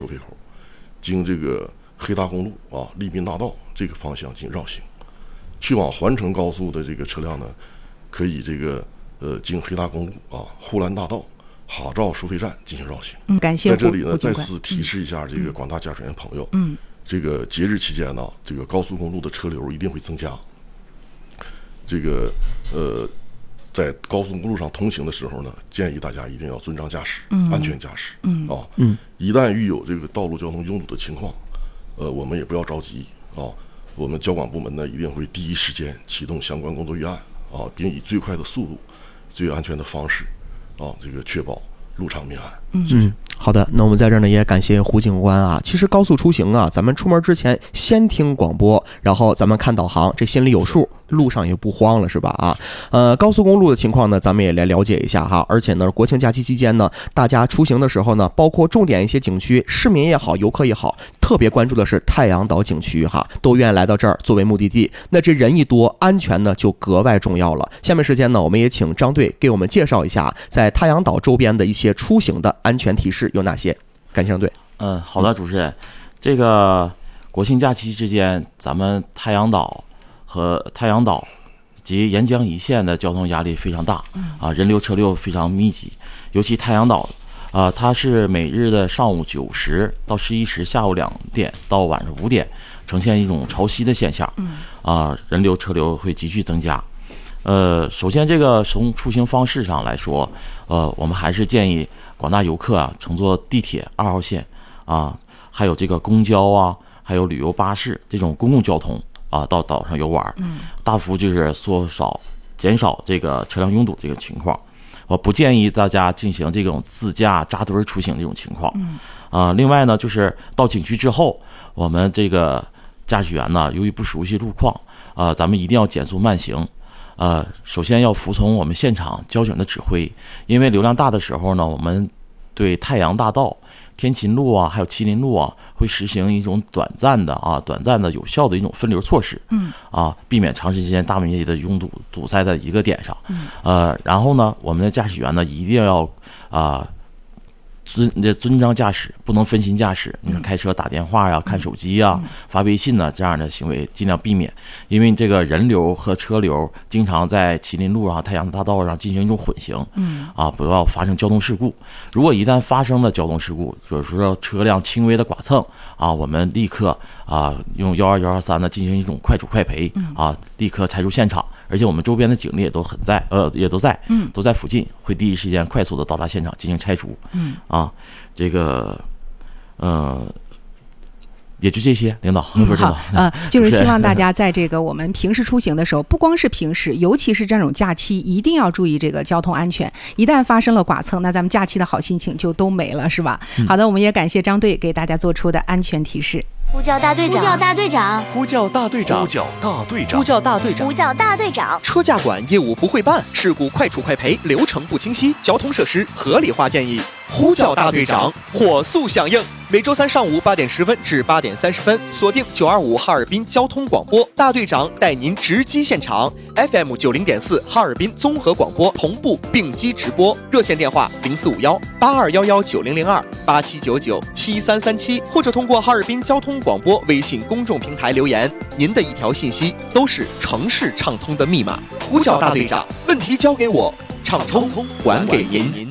收费口，经这个黑大公路啊、利滨大道这个方向进行绕行。去往环城高速的这个车辆呢，可以这个经黑大公路啊、呼兰大道、哈兆收费站进行绕行。 感谢。 在这里呢，再次提示一下这个广大驾驶员朋友，这个节日期间呢，这个高速公路的车流一定会增加。这个在高速公路上通行的时候呢，建议大家一定要遵章驾驶，安全驾驶。一旦遇有这个道路交通拥堵的情况，我们也不要着急啊。我们交管部门呢，一定会第一时间启动相关工作预案啊，并以最快的速度、最安全的方式啊，这个确保路畅民安。谢谢。 好的，那我们在这儿呢也感谢胡警官啊。其实高速出行啊，咱们出门之前先听广播，然后咱们看导航，这心里有数，路上也不慌了，是吧？啊，高速公路的情况呢，咱们也来了解一下哈。而且呢，国庆假期期间呢，大家出行的时候呢，包括重点一些景区，市民也好，游客也好，特别关注的是太阳岛景区哈，都愿意来到这儿作为目的地。那这人一多，安全呢就格外重要了。下面时间呢，我们也请张队给我们介绍一下在太阳岛周边的一些出行的安全提示有哪些？感谢张队。 好的，主持人，这个国庆假期之间，咱们太阳岛及沿江一线的交通压力非常大啊，人流车流非常密集，尤其太阳岛它是每日的上午9时到11时，下午2点到晚上5点，呈现一种潮汐的现象人流车流会急剧增加。首先这个从出行方式上来说，我们还是建议广大游客乘坐地铁2号线还有这个公交还有旅游巴士这种公共交通到岛上游玩，大幅就是减少这个车辆拥堵这个情况。我不建议大家进行这种自驾扎堆出行这种情况。另外呢，就是到景区之后，我们这个驾驶员呢，由于不熟悉路况咱们一定要减速慢行。首先要服从我们现场交警的指挥，因为流量大的时候呢，我们对太阳大道、天琴路还有麒麟路会实行一种短暂的有效的一种分流措施，避免长时间大面积的拥堵堵塞在一个点上。然后呢，我们的驾驶员呢一定要遵章驾驶，不能分心驾驶。你看开车打电话看手机发微信这样的行为尽量避免，因为这个人流和车流经常在麒麟路太阳大道上进行一种混行，不要发生交通事故。如果一旦发生了交通事故，比如说车辆轻微的剐蹭我们立刻用121、123呢进行一种快处快赔立刻拆除现场。而且我们周边的警力也都在附近，会第一时间快速的到达现场进行拆除。这个也就这些，领导。 好，就是希望大家在这个我们平时出行的时候，不光是平时，尤其是这种假期，一定要注意这个交通安全。一旦发生了剐蹭，那咱们假期的好心情就都没了，是吧？好的，我们也感谢张队给大家做出的安全提示。 呼叫大队长，呼叫大队长， 呼叫大队长， 呼叫大队长， 呼叫大队长， 呼叫大队长。 车驾管业务不会办，事故快处快赔，流程不清晰，交通设施合理化建议。呼叫大队长，火速响应。每周3上午8点10分至8点30分，锁定925哈尔滨交通广播，大队长带您直击现场。FM 90.4哈尔滨综合广播同步并机直播，热线电话0451-8211-9002、8799-7337，或者通过哈尔滨交通广播微信公众平台留言。您的一条信息都是城市畅通的密码。呼叫大队长，问题交给我，畅通还给您。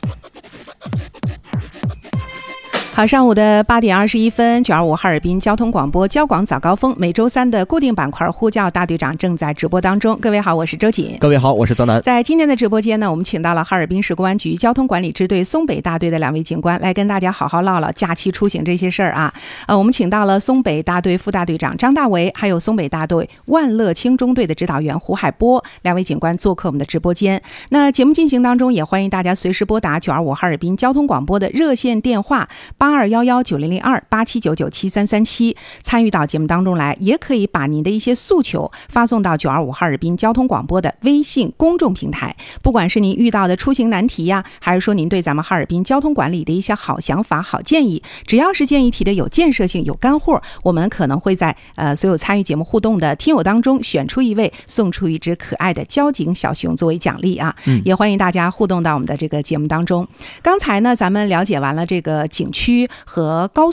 好，上午的8点21分，925哈尔滨交通广播交广早高峰每周3的固定板块呼叫大队长正在直播当中。各位好，我是周瑾。 各位好，我是泽南。 在今天的直播间呢，我们请到了哈尔滨市公安局交通管理支队松北大队的2位警官来跟大家好好唠唠假期出行这些事儿我们请到了松北大队副大队长张大为，还有松北大队万乐清中队的指导员胡海波，2位警官做客我们的直播间。那节目进行当中，也欢迎大家随时拨打925哈尔滨交通广播的热线电话8211-9002、8799-7337，参与到节目当中来，也可以把您的一些诉求发送到925哈尔滨交通广播的微信公众平台。不管是您遇到的出行难题还是说您对咱们哈尔滨交通管理的一些好想法、好建议，只要是建议提的有建设性、有干货，我们可能会在所有参与节目互动的听友当中选出1位，送出1只可爱的交警小熊作为奖励也欢迎大家互动到我们的这个节目当中。刚才呢，咱们了解完了这个景区区和高